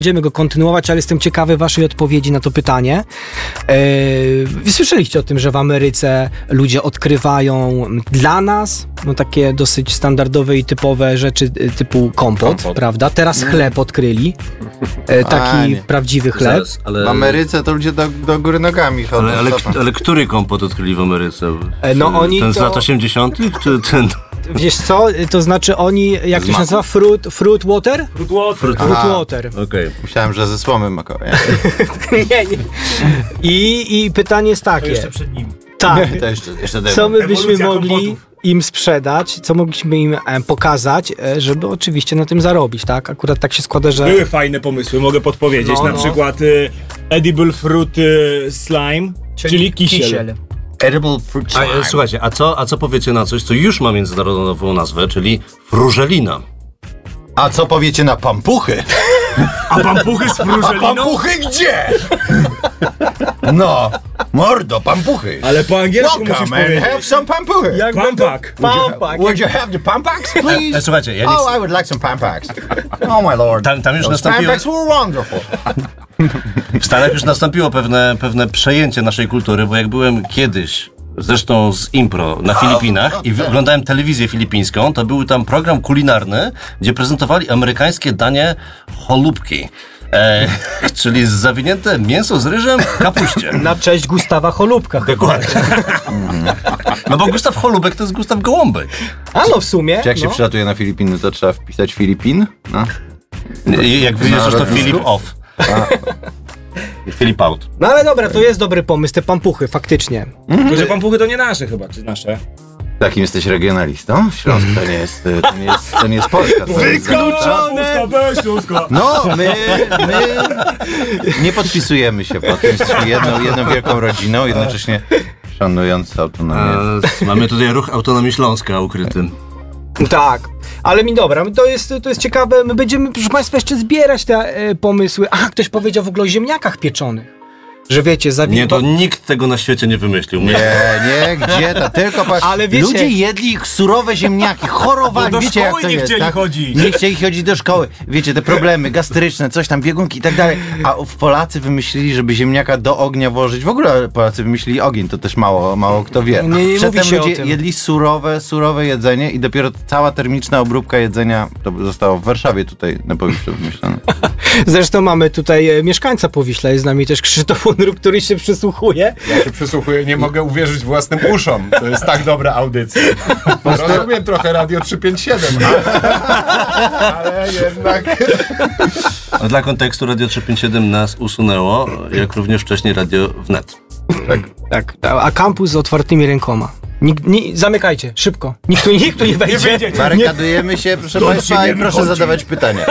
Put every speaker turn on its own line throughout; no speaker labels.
Będziemy go kontynuować, ale jestem ciekawy waszej odpowiedzi na to pytanie. Słyszeliście o tym, że w Ameryce ludzie odkrywają dla nas takie dosyć standardowe i typowe rzeczy typu kompot. Prawda? Teraz chleb odkryli. Taki prawdziwy chleb.
Zaraz, ale...
W Ameryce to ludzie do góry nogami chodzą.
Ale który kompot odkryli w Ameryce?
Oni
ten z lat 80. czy ten...
Wiesz co? To znaczy oni, jak to się nazywa? Fruit water? Fruit water.
Okay.
Myślałem, że ze słomy makowej.
nie. I pytanie jest takie. To
jeszcze przed nim.
Tak.
To jeszcze
co my byśmy mogli im sprzedać, co mogliśmy im pokazać, żeby oczywiście na tym zarobić, tak? Akurat tak się składa, że...
Były fajne pomysły, mogę podpowiedzieć. Na przykład edible fruit slime, czyli kisiel.
Edible fruit slime.
Słuchajcie, a co powiecie na coś, co już ma międzynarodową nazwę, czyli frużelina?
A co powiecie na pampuchy?
A pampuchy z frużeliną?
A pampuchy gdzie? No, mordo, pampuchy.
Ale po angielsku musisz powiedzieć.
Have some pampuchy.
Pampak.
Would you have the pampaks, please?
Słuchajcie, ja nie
I would like some pampaks. Oh my lord.
Tam już
Those
nastąpiło...
pampaks were wonderful.
W Stanach już nastąpiło pewne przejęcie naszej kultury, bo jak byłem kiedyś, zresztą z impro na Filipinach i oglądałem telewizję filipińską, to był tam program kulinarny, gdzie prezentowali amerykańskie danie cholubki. Czyli zawinięte mięso z ryżem w kapuście.
Na cześć Gustawa Cholubka.
Dokładnie. No bo Gustaw Cholubek to jest Gustaw Gołąbek.
W sumie.
Czy jak się przylatuje na Filipiny, to trzeba wpisać Filipin? No.
Jak wyjeżdżasz, to Filip off. Filip out.
No ale dobra, to jest dobry pomysł, te pampuchy, faktycznie.
Tylko, że pampuchy to nie nasze chyba, czy nasze?
Takim jesteś regionalistą? Śląsk to nie jest Polska.
Wykluczone!
No, my nie podpisujemy się pod tym. Jesteśmy jedną wielką rodziną, jednocześnie szanując autonomię.
Mamy tutaj ruch Autonomii Śląska ukryty.
Tak, ale dobra, to jest ciekawe, my będziemy, proszę państwa, jeszcze zbierać te pomysły. Ktoś powiedział w ogóle o ziemniakach pieczonych. Że wiecie,
Nie, to nikt tego na świecie nie wymyślił.
Nie, gdzie to? Tylko
ale wiecie,
ludzie jedli surowe ziemniaki, chorowali, wiecie jak to
nie
jest,
chcieli
tak?
chodzić.
Nie chcieli chodzić do szkoły. Wiecie, te problemy gastryczne, coś tam, biegunki i tak dalej. A Polacy wymyślili, żeby ziemniaka do ognia włożyć. W ogóle Polacy wymyślili ogień, to też mało kto wie.
Nie
Przedtem
mówi się
ludzie
o tym.
jedli surowe jedzenie i dopiero cała termiczna obróbka jedzenia to zostało w Warszawie tutaj na Powiśle wymyślone.
Zresztą mamy tutaj mieszkańca Powiśla, jest z nami też Krzysztof Unruk, który się przysłuchuje.
Ja się przysłuchuję, nie mogę uwierzyć własnym uszom. To jest tak dobra audycja. Rozumiem trochę Radio 357, ale jednak...
Dla kontekstu Radio 357 nas usunęło, jak również wcześniej Radio Wnet.
Tak. A kampus z otwartymi rękoma. Zamykajcie, szybko. Nikt tu nie wejdzie.
Barykadujemy się, proszę państwa, i proszę zadawać pytania.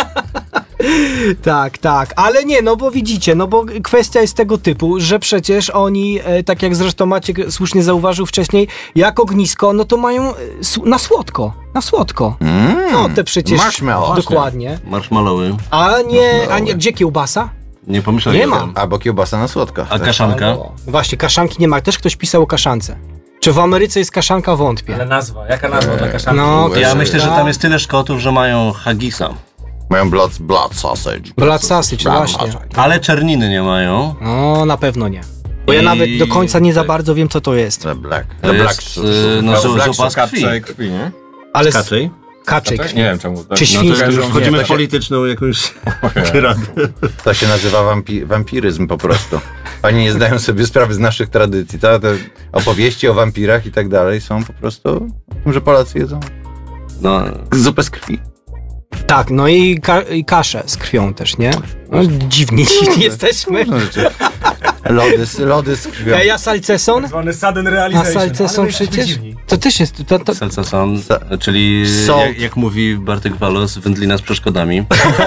Tak, ale nie, bo widzicie, bo kwestia jest tego typu, że przecież oni, tak jak zresztą Maciek słusznie zauważył wcześniej, jak ognisko, to mają na słodko. No te przecież...
Marshmallow.
Dokładnie.
Marshmallowy.
A nie, gdzie kiełbasa?
Nie pomyślałem.
Nie ma.
Albo kiełbasa na słodko.
A kaszanka?
Właśnie, kaszanki nie ma. Też ktoś pisał o kaszance. Czy w Ameryce jest kaszanka? Wątpię.
Ale nazwa, jaka nazwa dla kaszanki?
Ja myślę, że tam jest tyle Szkotów, że mają haggisa.
Mają blood sausage.
Blood sausage, właśnie.
Ale czerniny nie mają.
No, na pewno nie. Bo ja nawet do końca nie za bardzo wiem, co to jest.
The black.
Zupa z
krwi, nie?
Ale
kaczej.
Kaczyk.
Nie wiem czemu.
Czy świński.
Wchodzimy w polityczną jakąś tyradę.
To się nazywa wampiryzm po prostu. Oni nie zdają sobie sprawy z naszych tradycji. Te opowieści o wampirach i tak dalej są po prostu o tym, że Polacy jedzą zupę z krwi.
Tak, i kaszę z krwią też, nie? Dziwni jesteśmy.
Lody z krwią.
A salceson?
Zwany sudden realization.
A salceson przecież? To też jest...
Salceson, czyli jak mówi Bartek Walos, wędlina z przeszkodami.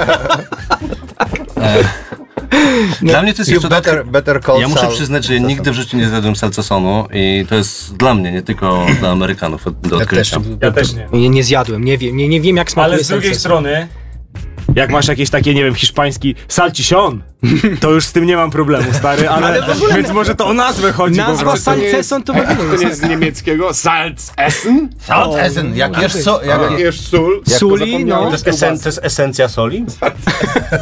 Dla mnie to jest jeszcze
better call
ja muszę przyznać, że nigdy w życiu nie zjadłem salcesonu i to jest dla mnie, nie tylko dla Amerykanów do odkrycia.
Ja też nie.
Nie zjadłem, nie wiem jak smakuje.
Ale z drugiej strony, jak masz jakieś takie, nie wiem, hiszpański salchichon, to już z tym nie mam problemu, stary, ale więc może to o nazwę chodzi.
Nazwa salceson to w ogóle
to nie jest z niemieckiego Salzessen?
Salzessen, jak jesz sól.
Suli,
To jest esencja soli?